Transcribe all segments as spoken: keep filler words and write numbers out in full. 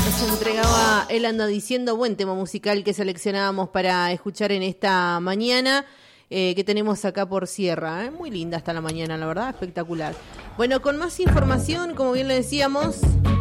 Nos entregaba, él anda diciendo, buen tema musical que seleccionábamos para escuchar en esta mañana, eh, que tenemos acá por Sierra. ¿eh? Muy linda hasta la mañana, la verdad, espectacular. Bueno, con más información, como bien le decíamos,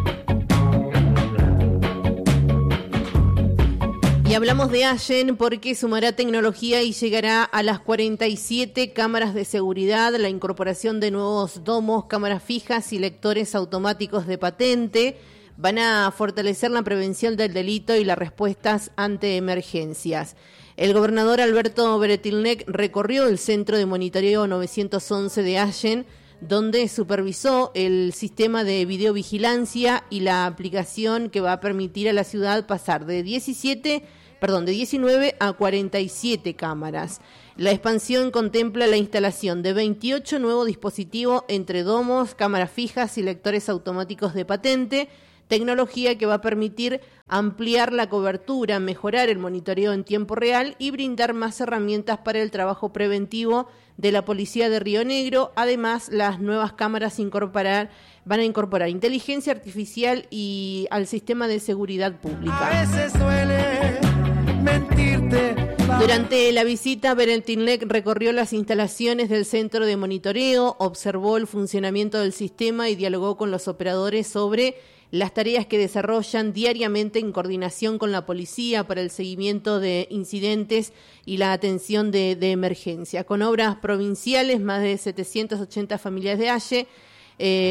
y hablamos de Allen porque sumará tecnología y llegará a las cuarenta y siete cámaras de seguridad, la incorporación de nuevos domos, cámaras fijas y lectores automáticos de patente. Van a fortalecer la prevención del delito y las respuestas ante emergencias. El gobernador Alberto Bretilnec recorrió el centro de monitoreo novecientos once de Allen, donde supervisó el sistema de videovigilancia y la aplicación que va a permitir a la ciudad pasar de diecisiete, perdón, de diecinueve a cuarenta y siete cámaras. La expansión contempla la instalación de veintiocho nuevos dispositivos entre domos, cámaras fijas y lectores automáticos de patente, tecnología que va a permitir ampliar la cobertura, mejorar el monitoreo en tiempo real y brindar más herramientas para el trabajo preventivo de la Policía de Río Negro. Además, las nuevas cámaras incorporar, van a incorporar inteligencia artificial y al sistema de seguridad pública. A veces suele mentirte. Durante la visita, Bretilnec recorrió las instalaciones del centro de monitoreo, observó el funcionamiento del sistema y dialogó con los operadores sobre las tareas que desarrollan diariamente en coordinación con la policía para el seguimiento de incidentes y la atención de, de emergencia. Con obras provinciales, más de setecientas ochenta familias de Halle, eh,